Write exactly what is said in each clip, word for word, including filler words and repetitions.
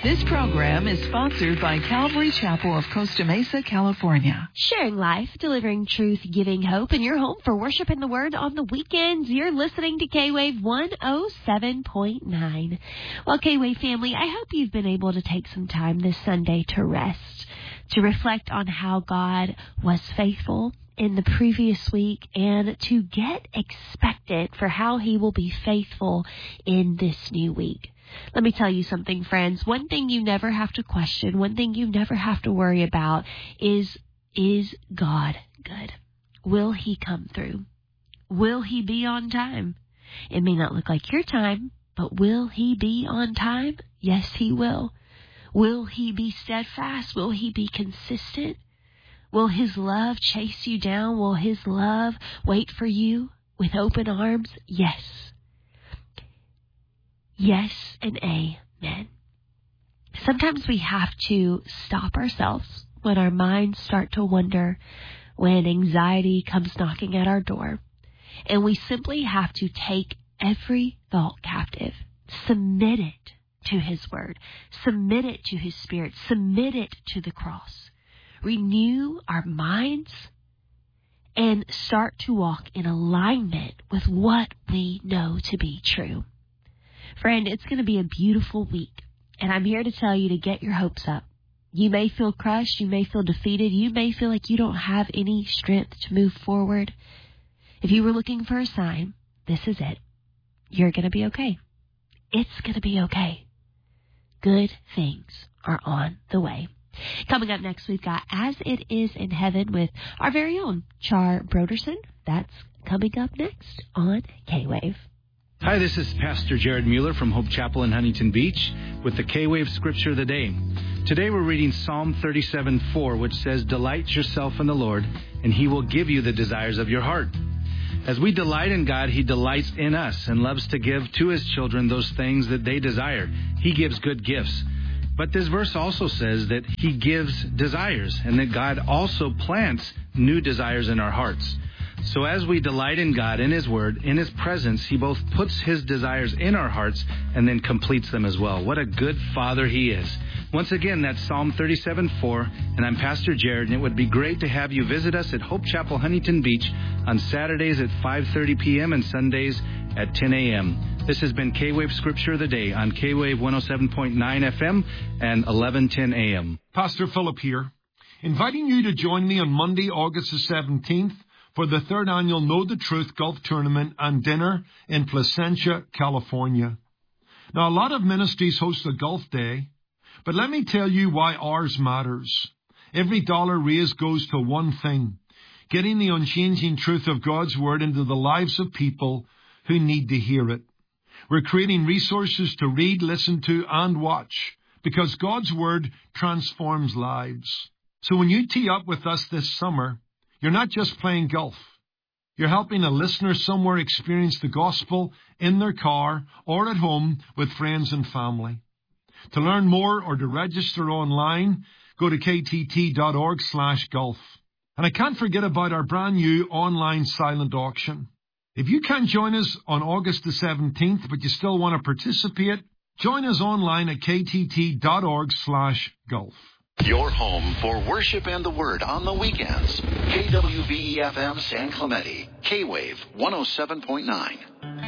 This program is sponsored by Calvary Chapel of Costa Mesa, California. Sharing life, delivering truth, giving hope, and your home for worship and the Word on the weekends. You're listening to K-Wave one oh seven point nine. Well, K-Wave family, I hope you've been able to take some time this Sunday to rest, to reflect on how God was faithful in the previous week, and to get expectant for how He will be faithful in this new week. Let me tell you something, friends. One thing you never have to question, one thing you never have to worry about is, is God good? Will He come through? Will He be on time? It may not look like your time, but will He be on time? Yes, He will. Will He be steadfast? Will He be consistent? Will His love chase you down? Will His love wait for you with open arms? Yes. Yes and amen. Sometimes we have to stop ourselves when our minds start to wander, when anxiety comes knocking at our door, and we simply have to take every thought captive, submit it to His Word, submit it to His Spirit, submit it to the cross, renew our minds, and start to walk in alignment with what we know to be true. Friend, it's going to be a beautiful week, and I'm here to tell you to get your hopes up. You may feel crushed. You may feel defeated. You may feel like you don't have any strength to move forward. If you were looking for a sign, this is it. You're going to be okay. It's going to be okay. Good things are on the way. Coming up next, we've got As It Is in Heaven with our very own Char Broderson. That's coming up next on K-Wave. Hi, this is Pastor Jared Mueller from Hope Chapel in Huntington Beach with the K-Wave Scripture of the Day. Today we're reading Psalm thirty-seven four, which says, "Delight yourself in the Lord, and He will give you the desires of your heart." As we delight in God, He delights in us and loves to give to His children those things that they desire. He gives good gifts. But this verse also says that He gives desires and that God also plants new desires in our hearts. So as we delight in God, in His Word, in His presence, He both puts His desires in our hearts and then completes them as well. What a good Father He is. Once again, that's Psalm thirty-seven four, and I'm Pastor Jared, and it would be great to have you visit us at Hope Chapel, Huntington Beach on Saturdays at five thirty p.m. and Sundays at ten a.m. This has been K-Wave Scripture of the Day on K-Wave one oh seven point nine F M and eleven ten a.m. Pastor Philip here, inviting you to join me on Monday, August the seventeenth, for the third annual Know the Truth Golf Tournament and Dinner in Placentia, California. Now, a lot of ministries host a golf day, but let me tell you why ours matters. Every dollar raised goes to one thing: getting the unchanging truth of God's Word into the lives of people who need to hear it. We're creating resources to read, listen to, and watch, because God's Word transforms lives. So when you tee up with us this summer, you're not just playing golf. You're helping a listener somewhere experience the gospel in their car or at home with friends and family. To learn more or to register online, go to ktt.org slash golf. And I can't forget about our brand new online silent auction. If you can't join us on August the seventeenth, but you still want to participate, join us online at ktt.org slash golf. Your home for worship and the Word on the weekends. K W V E F M San Clemente. K-Wave one oh seven point nine.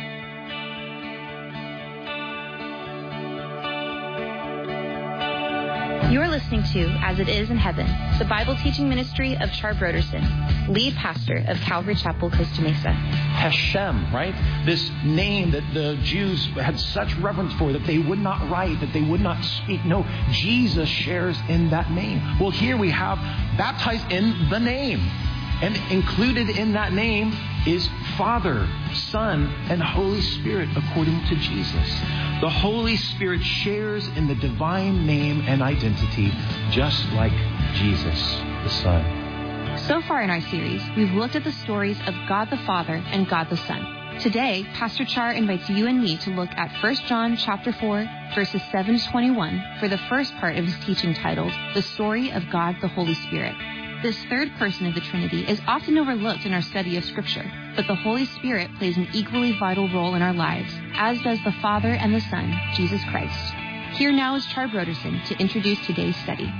You're listening to As It Is in Heaven, the Bible teaching ministry of Char Broderson, lead pastor of Calvary Chapel, Costa Mesa. Hashem, right? This name that the Jews had such reverence for, that they would not write, that they would not speak. No, Jesus shares in that name. Well, here we have baptized in the name. And included in that name is Father, Son, and Holy Spirit, according to Jesus. The Holy Spirit shares in the divine name and identity, just like Jesus, the Son. So far in our series, we've looked at the stories of God the Father and God the Son. Today, Pastor Char invites you and me to look at First John chapter four, verses seven to twenty-one, for the first part of his teaching titled, The Story of God the Holy Spirit. This third person of the Trinity is often overlooked in our study of Scripture, but the Holy Spirit plays an equally vital role in our lives, as does the Father and the Son, Jesus Christ. Here now is Char Broderson to introduce today's study.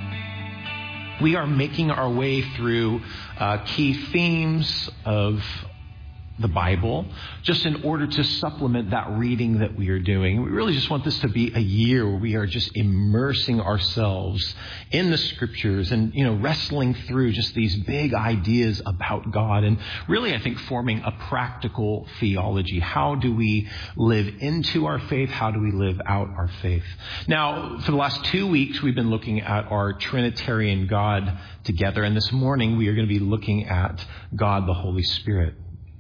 We are making our way through uh, key themes of the Bible, just in order to supplement that reading that we are doing. We really just want this to be a year where we are just immersing ourselves in the scriptures and, you know, wrestling through just these big ideas about God and really, I think, forming a practical theology. How do we live into our faith? How do we live out our faith? Now, for the last two weeks, we've been looking at our Trinitarian God together. And this morning, we are going to be looking at God, the Holy Spirit.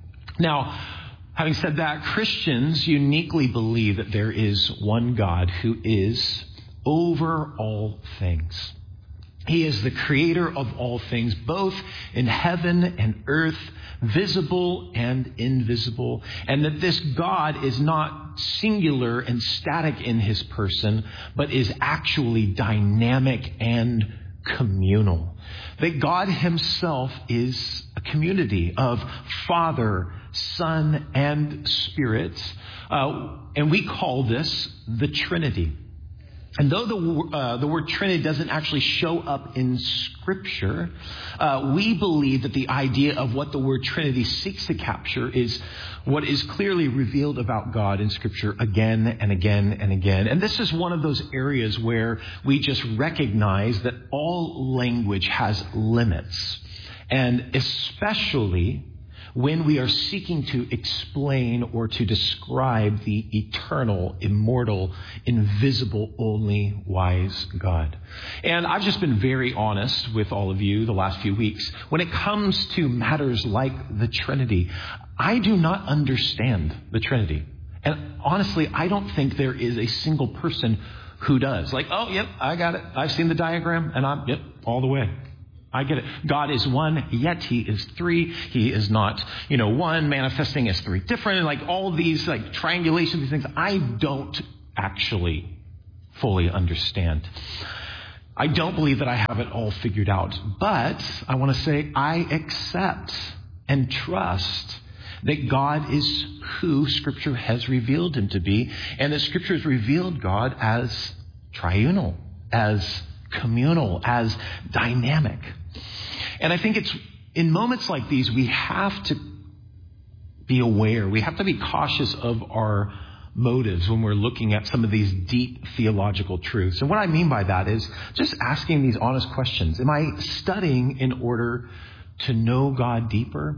Now, having said that, Christians uniquely believe that there is one God who is over all things. He is the creator of all things, both in heaven and earth, visible and invisible, and that this God is not singular and static in his person, but is actually dynamic and communal. That God himself is a community of Father, Son, and Spirit. Uh, and we call this the Trinity. And though the, uh, the word Trinity doesn't actually show up in Scripture, uh, we believe that the idea of what the word Trinity seeks to capture is what is clearly revealed about God in Scripture again and again and again. And this is one of those areas where we just recognize that all language has limits. And especially when we are seeking to explain or to describe the eternal, immortal, invisible, only wise God. And I've just been very honest with all of you the last few weeks. When it comes to matters like the Trinity, I do not understand the Trinity. And honestly, I don't think there is a single person who does. Like, oh, yep, I got it. I've seen the diagram and I'm, yep, all the way. I get it. God is one, yet he is three. He is not, you know, one manifesting as three different. And like all these like triangulation, these things, I don't actually fully understand. I don't believe that I have it all figured out. But I want to say I accept and trust that God is who Scripture has revealed him to be. And that Scripture has revealed God as triunal, as communal, as dynamic. And I think it's in moments like these, we have to be aware. We have to be cautious of our motives when we're looking at some of these deep theological truths. And what I mean by that is just asking these honest questions. Am I studying in order to know God deeper?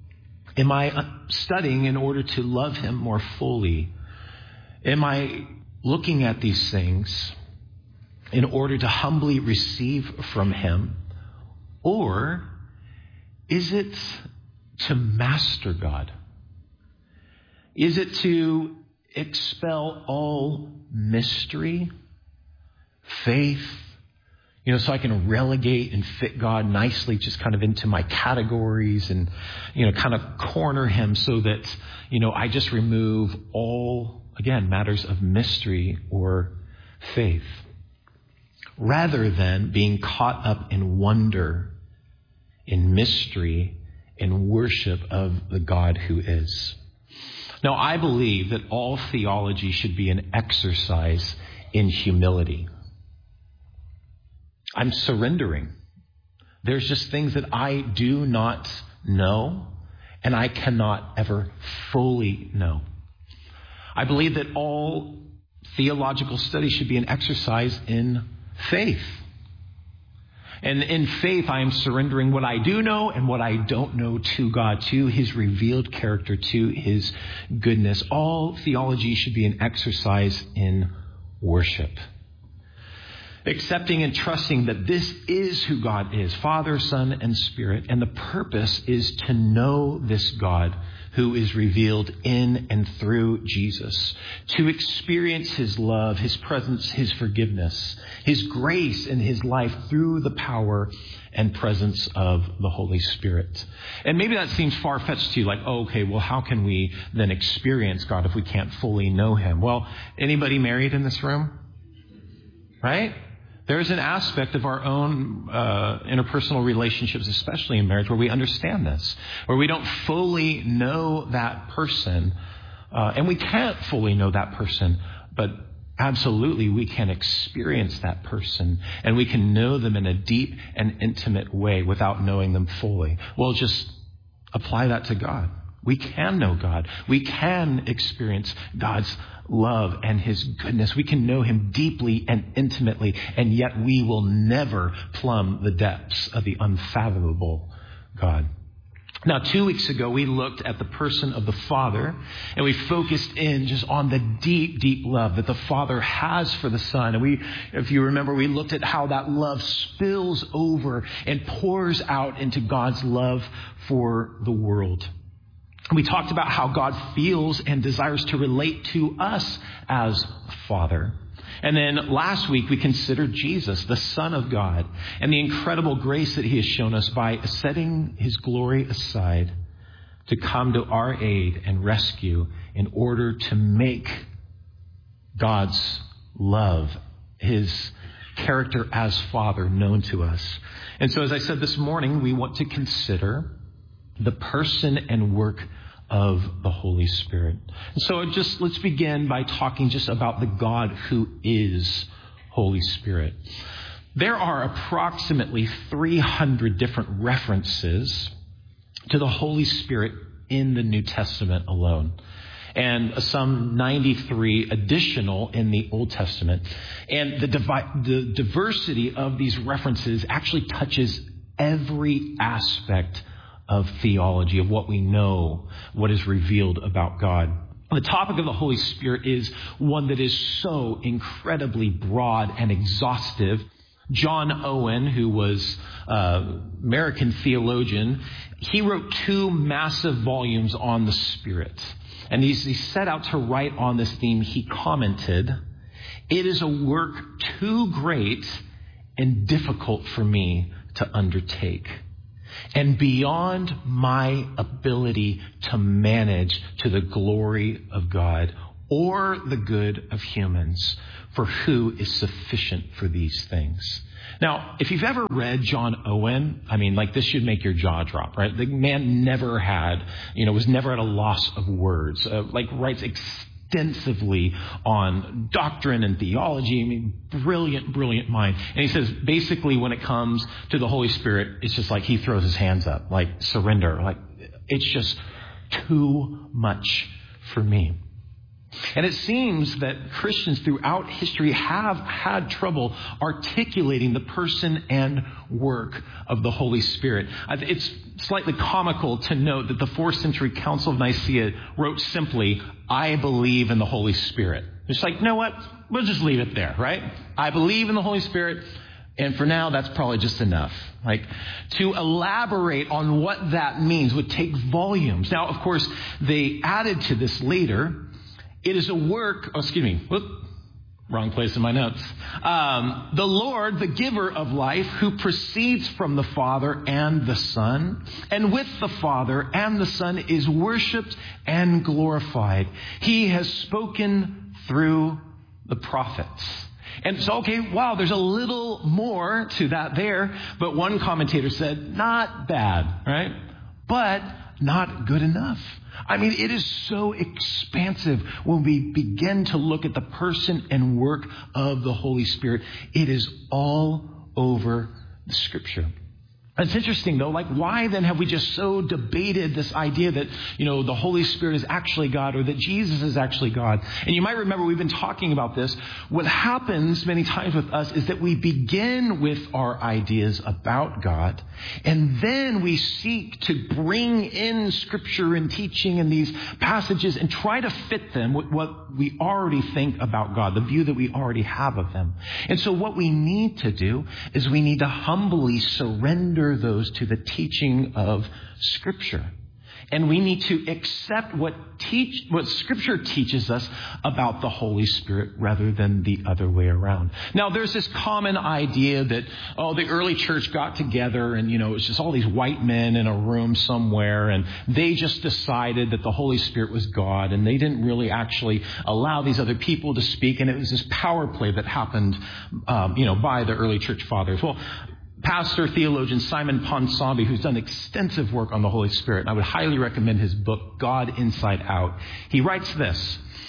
Am I studying in order to love him more fully? Am I looking at these things in order to humbly receive from him? Or is it to master God? Is it to expel all mystery, faith, you know, so I can relegate and fit God nicely just kind of into my categories and, you know, kind of corner him so that, you know, I just remove all, again, matters of mystery or faith, rather than being caught up in wonder, in mystery, in worship of the God who is. Now, I believe that all theology should be an exercise in humility. I'm surrendering. There's just things that I do not know, and I cannot ever fully know. I believe that all theological study should be an exercise in faith. And in faith, I am surrendering what I do know and what I don't know to God, to his revealed character, to his goodness. All theology should be an exercise in worship. Accepting and trusting that this is who God is, Father, Son, and Spirit. And the purpose is to know this God who is revealed in and through Jesus. To experience his love, his presence, his forgiveness, his grace in his life through the power and presence of the Holy Spirit. And maybe that seems far-fetched to you, like, oh, okay, well, how can we then experience God if we can't fully know him? Well, anybody married in this room? Right? There's an aspect of our own uh, interpersonal relationships, especially in marriage, where we understand this, where we don't fully know that person, uh, and we can't fully know that person, but absolutely, we can experience that person and we can know them in a deep and intimate way without knowing them fully. Well, just apply that to God. We can know God. We can experience God's love and his goodness. We can know him deeply and intimately, and yet we will never plumb the depths of the unfathomable God. Now, two weeks ago, we looked at the person of the Father, and we focused in just on the deep, deep love that the Father has for the Son. And we, if you remember, we looked at how that love spills over and pours out into God's love for the world. We talked about how God feels and desires to relate to us as Father. And then last week we considered Jesus, the Son of God, and the incredible grace that he has shown us by setting his glory aside to come to our aid and rescue in order to make God's love, his character as Father, known to us. And so as I said this morning, we want to consider the person and work of the Holy Spirit. So just let's begin by talking just about the God who is Holy Spirit. There are approximately three hundred different references to the Holy Spirit in the New Testament alone, and some ninety-three additional in the Old Testament. And the, divi- the diversity of these references actually touches every aspect of theology, of what we know, what is revealed about God. The topic of the Holy Spirit is one that is so incredibly broad and exhaustive. John Owen, who was an American theologian, he wrote two massive volumes on the Spirit. And as he set out to write on this theme, he commented, "It is a work too great and difficult for me to undertake, and beyond my ability to manage to the glory of God or the good of humans, for who is sufficient for these things." Now, if you've ever read John Owen, I mean, like, this should make your jaw drop, right? The man never had, you know, was never at a loss of words, uh, like writes extensively on doctrine and theology. I mean, brilliant, brilliant mind. And he says, basically, when it comes to the Holy Spirit, it's just like he throws his hands up, like surrender. Like, it's just too much for me. And it seems that Christians throughout history have had trouble articulating the person and work of the Holy Spirit. It's slightly comical to note that the fourth century Council of Nicaea wrote simply, "I believe in the Holy Spirit." It's like, you know what? We'll just leave it there, right? I believe in the Holy Spirit. And for now, that's probably just enough. Like, to elaborate on what that means would take volumes. Now, of course, they added to this later. It is a work, oh, excuse me, whoop, wrong place in my notes. Um, the Lord, the giver of life, who proceeds from the Father and the Son, and with the Father and the Son is worshipped and glorified. He has spoken through the prophets. And so, okay, wow, there's a little more to that there. But one commentator said, not bad, right? But not good enough. I mean, it is so expansive when we begin to look at the person and work of the Holy Spirit. It is all over the Scripture. It's interesting, though, like, why then have we just so debated this idea that, you know, the Holy Spirit is actually God, or that Jesus is actually God? And you might remember we've been talking about this. What happens many times with us is that we begin with our ideas about God, and then we seek to bring in Scripture and teaching and these passages and try to fit them with what we already think about God, the view that we already have of Him. And so what we need to do is we need to humbly surrender those to the teaching of Scripture. And we need to accept what teach what Scripture teaches us about the Holy Spirit rather than the other way around. Now, there's this common idea that, oh, the early church got together and, you know, it's just all these white men in a room somewhere, and they just decided that the Holy Spirit was God, and they didn't really actually allow these other people to speak, and it was this power play that happened, um, you know, by the early church fathers. Well, pastor, theologian Simon Ponsonby, who's done extensive work on the Holy Spirit, and I would highly recommend his book, God Inside Out. He writes this: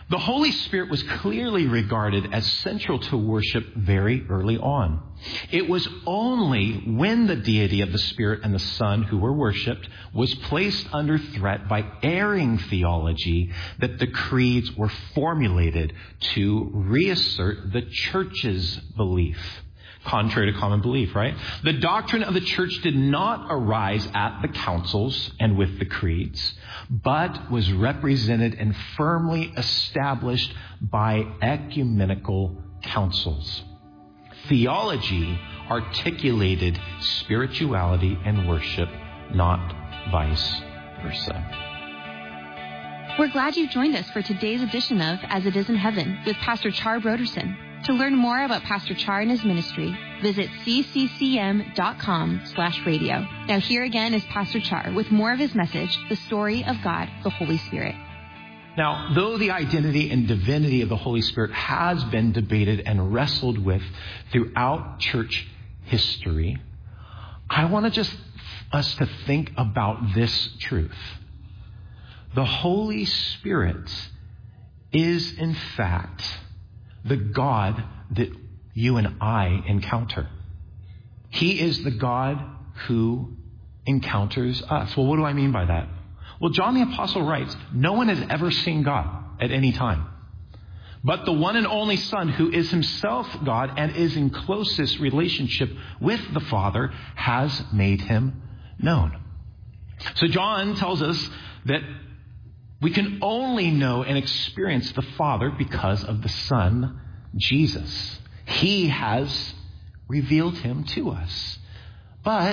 The Holy Spirit was clearly regarded as central to worship very early on. It was only when the deity of the Spirit and the Son who were worshipped was placed under threat by erring theology that the creeds were formulated to reassert the church's belief. Contrary to common belief, right? The doctrine of the church did not arise at the councils and with the creeds, but was represented and firmly established by ecumenical councils. Theology articulated spirituality and worship, not vice versa. We're glad you joined us for today's edition of As It Is in Heaven with Pastor Char Broderson. To learn more about Pastor Char and his ministry, visit cccm.com slash radio. Now here again is Pastor Char with more of his message, the story of God, the Holy Spirit. Now, though the identity and divinity of the Holy Spirit has been debated and wrestled with throughout church history, I want to just us to think about this truth. The Holy Spirit is, in fact, the God that you and I encounter. He is the God who encounters us. Well, what do I mean by that? Well, John the Apostle writes, no one has ever seen God at any time. But the one and only Son, who is himself God and is in closest relationship with the Father, has made him known. So John tells us that we can only know and experience the Father because of the Son, Jesus. He has revealed him to us. But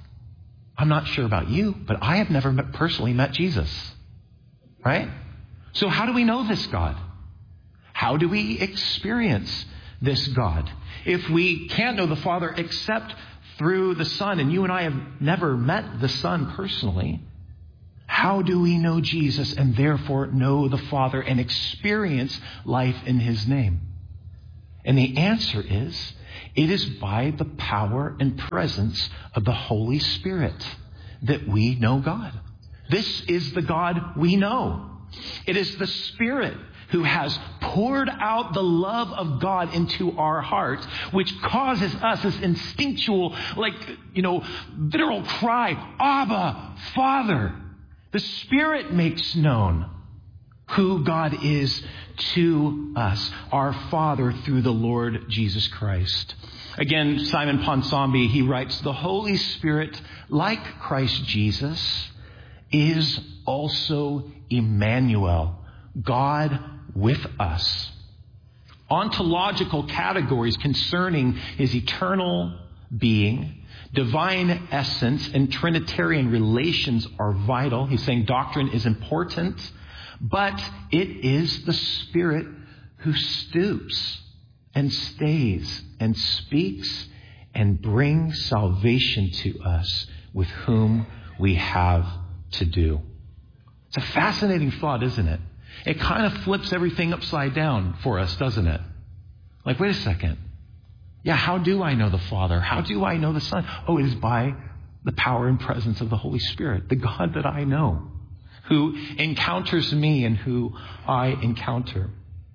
I'm not sure about you, but I have never met, personally met Jesus. Right? So how do we know this God? How do we experience this God? If we can't know the Father except through the Son, and you and I have never met the Son personally, how do we know Jesus and therefore know the Father and experience life in his name? And the answer is, it is by the power and presence of the Holy Spirit that we know God. This is the God we know. It is the Spirit who has poured out the love of God into our hearts, which causes us this instinctual, like, you know, literal cry, Abba, Father. The Spirit makes known who God is to us, our Father, through the Lord Jesus Christ. Again, Simon Ponsonby, he writes, the Holy Spirit, like Christ Jesus, is also Emmanuel, God with us. Ontological categories concerning his eternal being, divine essence, and Trinitarian relations are vital. He's saying doctrine is important, but it is the Spirit who stoops and stays and speaks and brings salvation to us, with whom we have to do. It's a fascinating thought, isn't it? It kind of flips everything upside down for us, doesn't it? Like, wait a second. Yeah, how do I know the Father? How do I know the Son? Oh, it is by the power and presence of the Holy Spirit, the God that I know, who encounters me and who I encounter.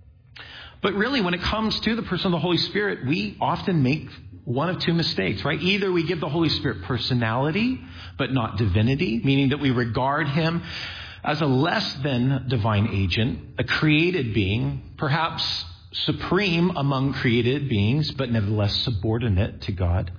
But really, when it comes to the person of the Holy Spirit, we often make one of two mistakes, right? Either we give the Holy Spirit personality, but not divinity, meaning that we regard him as a less than divine agent, a created being, perhaps supreme among created beings, but nevertheless subordinate to God.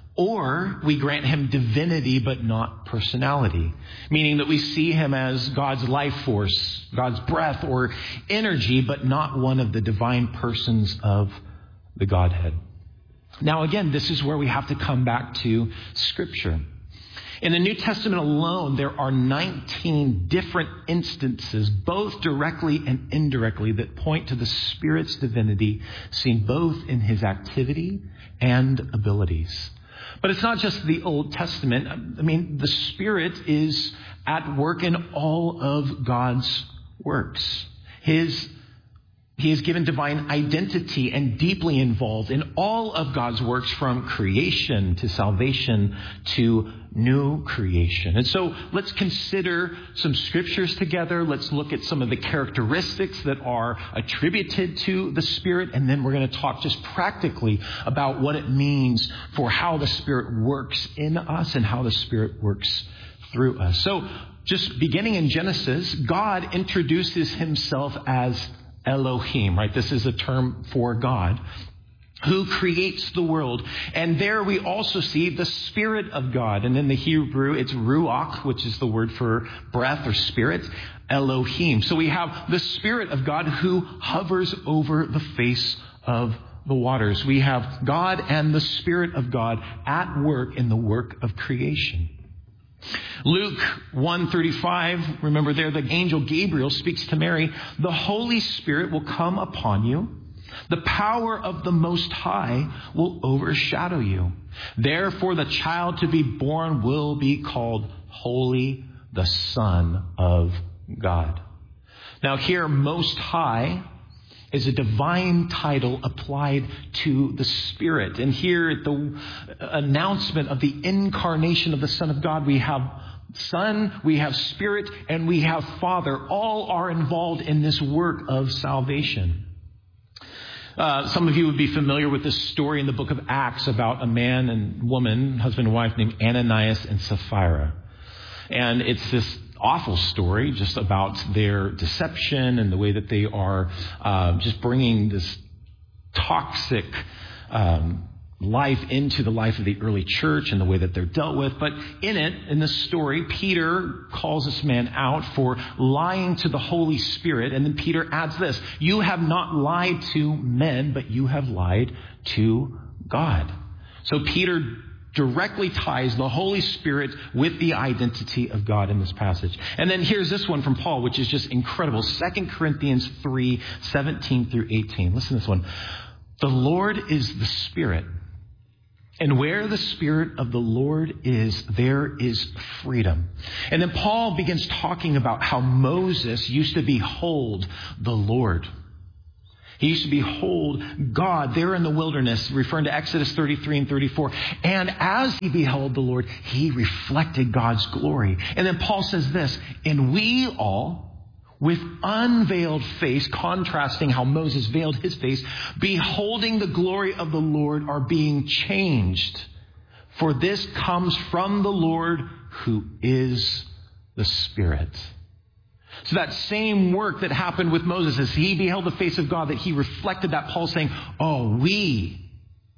Or we grant him divinity, but not personality, meaning that we see him as God's life force, God's breath or energy, but not one of the divine persons of the Godhead. Now, again, this is where we have to come back to Scripture. In the New Testament alone, there are nineteen different instances, both directly and indirectly, that point to the Spirit's divinity, seen both in his activity and abilities. But it's not just the Old Testament. I mean, the Spirit is at work in all of God's works. His He is given divine identity and deeply involved in all of God's works, from creation to salvation to new creation. And so let's consider some scriptures together. Let's look at some of the characteristics that are attributed to the Spirit. And then we're going to talk just practically about what it means for how the Spirit works in us and how the Spirit works through us. So just beginning in Genesis, God introduces himself as Elohim, right? This is a term for God, who creates the world. And there we also see the Spirit of God. And in the Hebrew, it's ruach, which is the word for breath or spirit, Elohim. So we have the Spirit of God who hovers over the face of the waters. We have God and the Spirit of God at work in the work of creation. Luke one thirty-five, remember there the angel Gabriel speaks to Mary, the Holy Spirit will come upon you. The power of the Most High will overshadow you. Therefore the child to be born will be called Holy, the Son of God. Now here, Most High is a divine title applied to the Spirit. And here at the announcement of the incarnation of the Son of God, we have Son, we have Spirit, and we have Father. All are involved in this work of salvation. Uh, some of you would be familiar with this story in the book of Acts about a man and woman, husband and wife, named Ananias and Sapphira. And it's this awful story just about their deception and the way that they are uh, just bringing this toxic um, life into the life of the early church and the way that they're dealt with. But in it, in this story, Peter calls this man out for lying to the Holy Spirit. And then Peter adds this: you have not lied to men, but you have lied to God. So Peter directly ties the Holy Spirit with the identity of God in this passage. And then here's this one from Paul, which is just incredible. Second Corinthians three, seventeen through eighteen. Listen to this one. The Lord is the Spirit. And where the Spirit of the Lord is, there is freedom. And then Paul begins talking about how Moses used to behold the Lord. He used to behold God there in the wilderness, referring to Exodus thirty-three and thirty-four. And as he beheld the Lord, he reflected God's glory. And then Paul says this, and we all, with unveiled face, contrasting how Moses veiled his face, beholding the glory of the Lord, are being changed. For this comes from the Lord, who is the Spirit. So that same work that happened with Moses as he beheld the face of God, that he reflected that, Paul's saying, oh, we,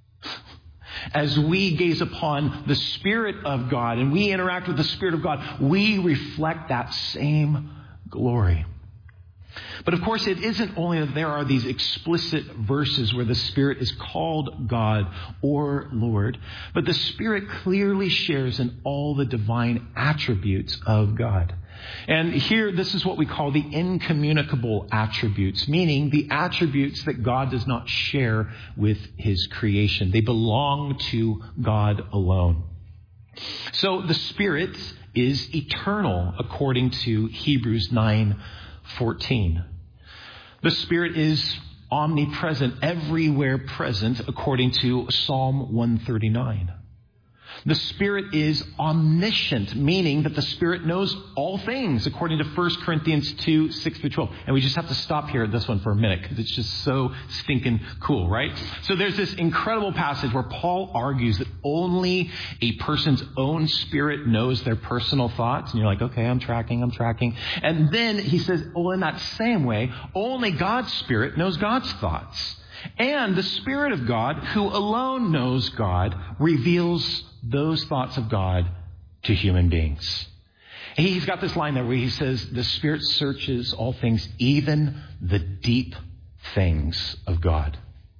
as we gaze upon the Spirit of God and we interact with the Spirit of God, we reflect that same glory. But of course, it isn't only that there are these explicit verses where the Spirit is called God or Lord, but the Spirit clearly shares in all the divine attributes of God. And here, this is what we call the incommunicable attributes, meaning the attributes that God does not share with his creation. They belong to God alone. So the Spirit is eternal, according to Hebrews nine fourteen. The Spirit is omnipresent, everywhere present, according to Psalm one thirty-nine. The Spirit is omniscient, meaning that the Spirit knows all things, according to First Corinthians two, six through twelve. And we just have to stop here at this one for a minute, because it's just so stinking cool, right? So there's this incredible passage where Paul argues that only a person's own spirit knows their personal thoughts. And you're like, okay, I'm tracking, I'm tracking. And then he says, well, in that same way, only God's Spirit knows God's thoughts. And the Spirit of God, who alone knows God, reveals those thoughts of God to human beings. He's got this line there where he says, the Spirit searches all things, even the deep things of God.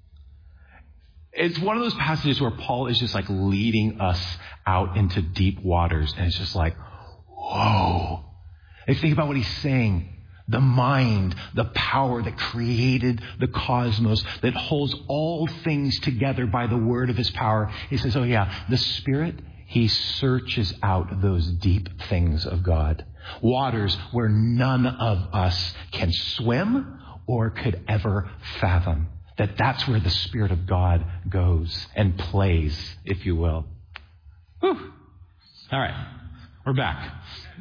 It's one of those passages where Paul is just like leading us out into deep waters. And it's just like, whoa. And think about what he's saying. The mind, the power that created the cosmos, that holds all things together by the word of his power. He says, oh yeah, the Spirit, he searches out those deep things of God. Waters where none of us can swim or could ever fathom. That that's where the Spirit of God goes and plays, if you will. Whew. All right, we're back.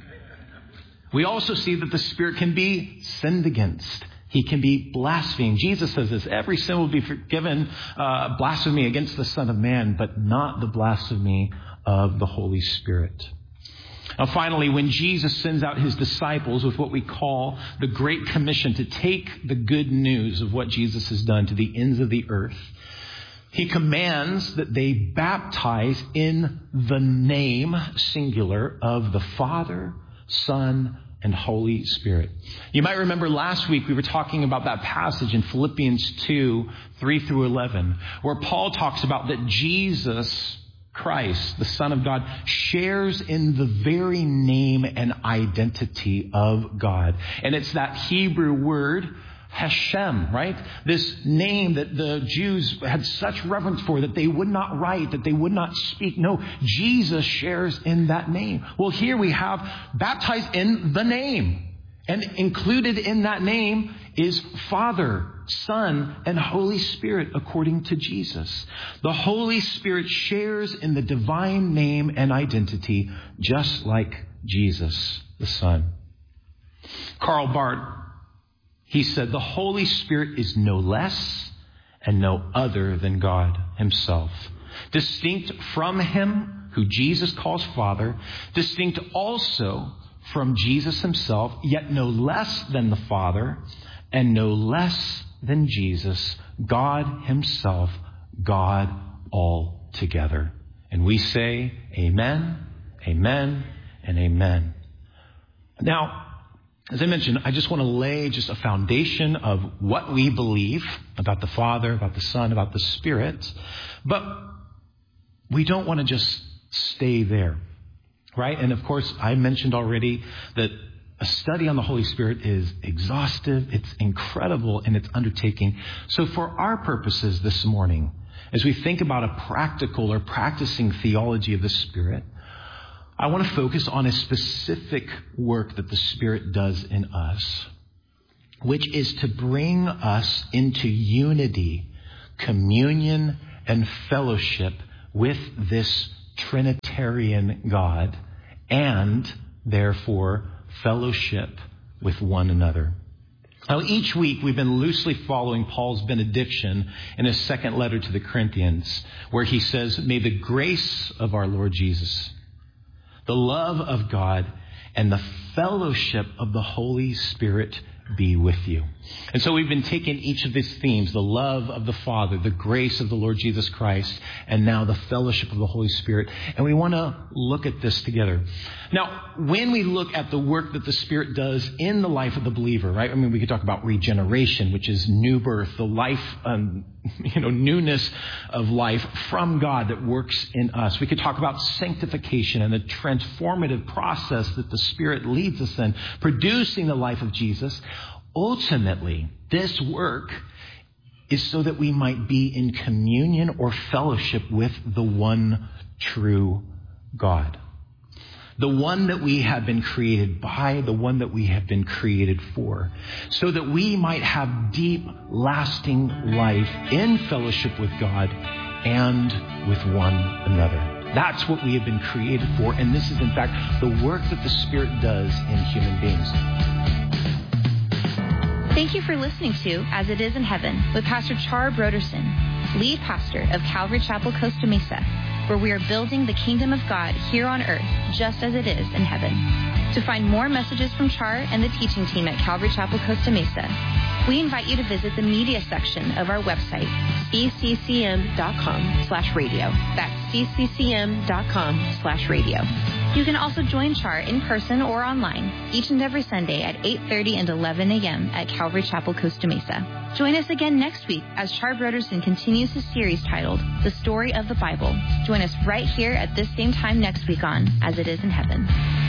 We also see that the Spirit can be sinned against. He can be blasphemed. Jesus says this, every sin will be forgiven, uh, blasphemy against the Son of Man, but not the blasphemy of the Holy Spirit. Now finally, when Jesus sends out his disciples with what we call the Great Commission to take the good news of what Jesus has done to the ends of the earth, he commands that they baptize in the name, singular, of the Father, Son, and Holy Spirit. You might remember last week we were talking about that passage in Philippians two, three through eleven, where Paul talks about that Jesus Christ, the Son of God, shares in the very name and identity of God. And it's that Hebrew word, Hashem, right? This name that the Jews had such reverence for that they would not write, that they would not speak. No, Jesus shares in that name. Well, here we have baptized in the name. And included in that name is Father, Son, and Holy Spirit, according to Jesus. The Holy Spirit shares in the divine name and identity, just like Jesus, the Son. Karl Barth, he said, the Holy Spirit is no less and no other than God himself. Distinct from him, who Jesus calls Father, distinct also from Jesus himself, yet no less than the Father, and no less than Jesus, God himself, God altogether. And we say, amen, amen, and amen. Now, as I mentioned, I just want to lay just a foundation of what we believe about the Father, about the Son, about the Spirit. But we don't want to just stay there, right? And of course, I mentioned already that a study on the Holy Spirit is exhaustive. It's incredible in its undertaking. So for our purposes this morning, as we think about a practical or practicing theology of the Spirit, I want to focus on a specific work that the Spirit does in us, which is to bring us into unity, communion, and fellowship with this Trinitarian God, and therefore fellowship with one another. Now, each week we've been loosely following Paul's benediction in his second letter to the Corinthians, where he says, "May the grace of our Lord Jesus, the love of God, and the fellowship of the Holy Spirit be with you." And so we've been taking each of these themes, the love of the Father, the grace of the Lord Jesus Christ, and now the fellowship of the Holy Spirit. And we want to look at this together. Now, when we look at the work that the Spirit does in the life of the believer, right? I mean, we could talk about regeneration, which is new birth, the life, um, you know, newness of life from God that works in us. We could talk about sanctification and the transformative process that the Spirit leads us in, producing the life of Jesus. Ultimately, this work is so that we might be in communion or fellowship with the one true God. The one that we have been created by, the one that we have been created for, so that we might have deep, lasting life in fellowship with God and with one another. That's what we have been created for, and this is, in fact, the work that the Spirit does in human beings. Thank you for listening to As It Is in Heaven with Pastor Char Broderson, lead pastor of Calvary Chapel, Costa Mesa, where we are building the kingdom of God here on earth, just as it is in heaven. To find more messages from Char and the teaching team at Calvary Chapel, Costa Mesa, we invite you to visit the media section of our website, c c c m dot com slash radio. That's c c c m dot com slash radio. You can also join Char in person or online each and every Sunday at eight thirty and eleven a.m. at Calvary Chapel, Costa Mesa. Join us again next week as Char Broderson continues his series titled The Story of the Bible. Join us right here at this same time next week on As It Is in Heaven.